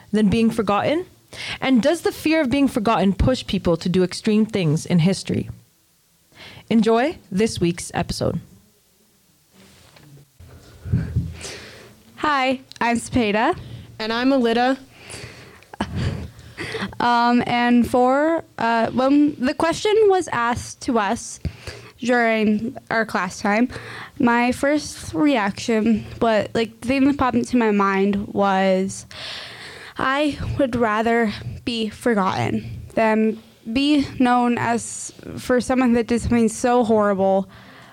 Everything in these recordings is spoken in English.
than being forgotten? And does the fear of being forgotten push people to do extreme things in history? Enjoy this week's episode. Hi, I'm Cepeda. And I'm Alida. And when the question was asked to us during our class time, my first reaction, the thing that popped into my mind was, I would rather be forgotten than be known as for someone that did something so horrible.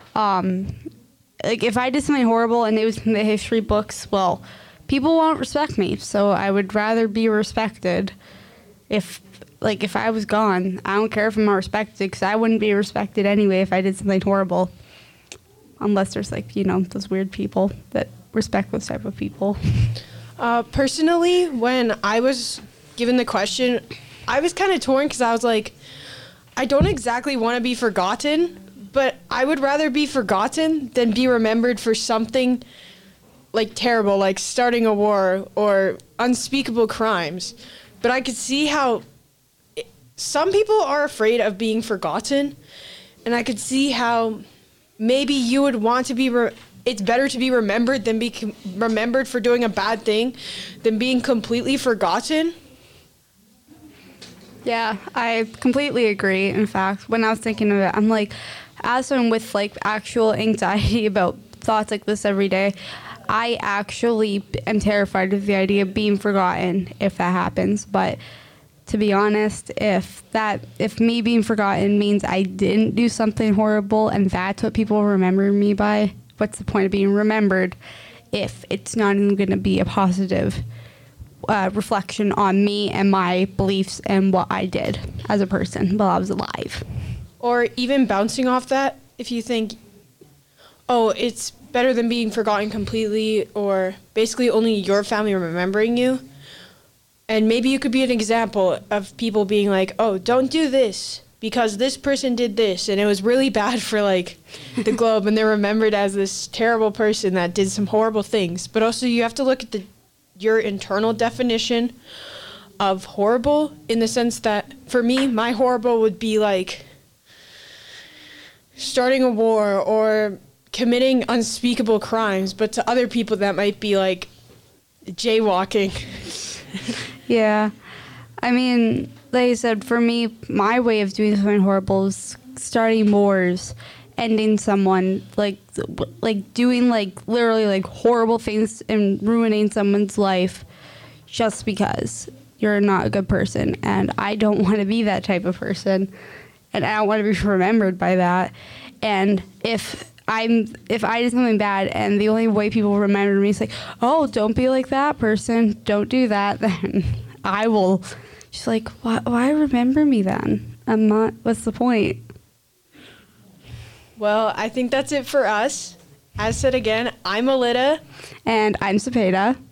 If I did something horrible and it was in the history books, well, people won't respect me. So I would rather be respected. If I was gone, I don't care if I'm not respected, because I wouldn't be respected anyway if I did something horrible. Unless there's those weird people that respect those type of people. Personally, when I was given the question, I was kind of torn, because I was like, I don't exactly want to be forgotten, but I would rather be forgotten than be remembered for something terrible, like starting a war or unspeakable crimes. But I could see how some people are afraid of being forgotten, and I could see how maybe you would want to be it's better to be remembered than be remembered for doing a bad thing than being completely forgotten. Yeah, I completely agree. In fact, when I was thinking of it, I'm like, as someone with actual anxiety about thoughts like this every day, I actually am terrified of the idea of being forgotten if that happens. But to be honest, if me being forgotten means I didn't do something horrible and that's what people remember me by, what's the point of being remembered if it's not even going to be a positive reflection on me and my beliefs and what I did as a person while I was alive? Or even bouncing off that, if you think, oh, it's better than being forgotten completely, or basically only your family remembering you. And maybe you could be an example of people being like, oh, don't do this because this person did this and it was really bad for the globe, and they're remembered as this terrible person that did some horrible things. But also you have to look at your internal definition of horrible, in the sense that for me, my horrible would be starting a war or committing unspeakable crimes, but to other people that might be jaywalking. Yeah. I mean, like I said, for me, my way of doing something horrible is starting wars, ending someone, doing literally horrible things and ruining someone's life just because you're not a good person. And I don't want to be that type of person, and I don't want to be remembered by that. And if I did something bad and the only way people remember me is oh, don't be like that person, don't do that, then I will just why remember me then? I'm not, what's the point? Well, I think that's it for us. As said again, I'm Alida. And I'm Cepeda.